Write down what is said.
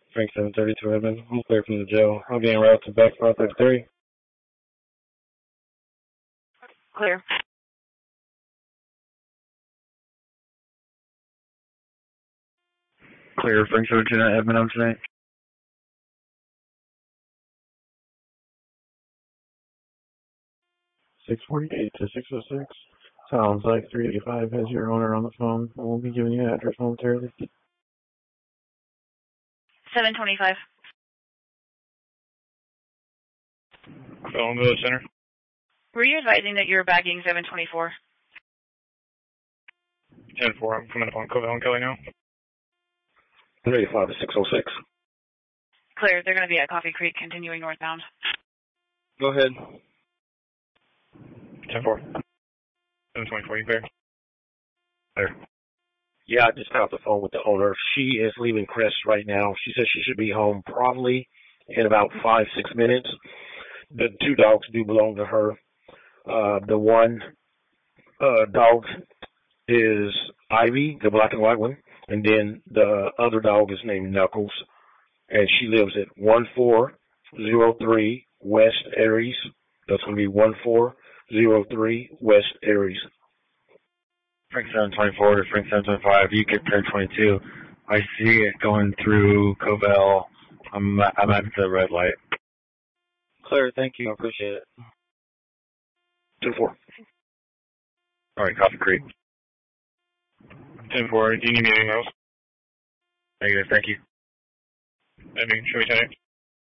Frank 732 Edmond. I'm clear from the jail. I'll be en route to back 533. Clear. Clear, Frank 729 Edmond on tonight. .648 to 606. Sounds like 385 has your owner on the phone. We'll be giving you an address momentarily. 725. Phone to the center. Were you advising that you were bagging 724? 10-4, I'm coming up on Covell and Kelly now. 385 to 606. Clear, they're going to be at Coffee Creek, continuing northbound. Go ahead. 10-4. 724, you clear? Clear. Yeah, I just got off the phone with the owner. She is leaving Crest right now. She says she should be home probably in about 5-6 minutes. The 2 dogs do belong to her. The one dog is Ivy, the black and white one, and then the other dog is named Knuckles, and she lives at 1403 West Aries. That's going to be 1403 West Aries. Frank 724 to Frank 725, you get turn 22. I see it going through Covell. I'm at the red light. Clear, thank you. I appreciate it. 10-4. All right, Coffee Creek. 10-4, do you need anything else? Negative, thank you. I mean, should we 10-8?